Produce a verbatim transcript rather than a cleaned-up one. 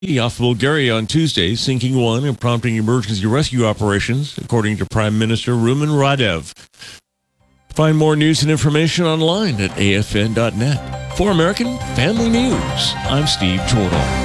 off Bulgaria on Tuesday, sinking one and prompting emergency rescue operations, according to Prime Minister Rumen Radev. Find more news and information online at A F N dot net. For American Family News, I'm Steve Chortle.